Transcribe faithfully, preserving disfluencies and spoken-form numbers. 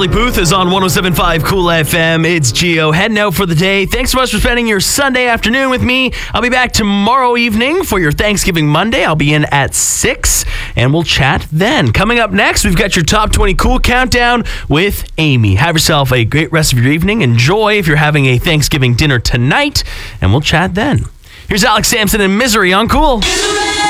Charlie Puth is on one oh seven point five Cool F M. It's Gio heading out for the day. Thanks so much for spending your Sunday afternoon with me. I'll be back tomorrow evening for your Thanksgiving Monday. I'll be in at six, and we'll chat then. Coming up next, we've got your Top twenty Cool Countdown with Amy. Have yourself a great rest of your evening. Enjoy if you're having a Thanksgiving dinner tonight, and we'll chat then. Here's Alex Sampson and Misery on Cool.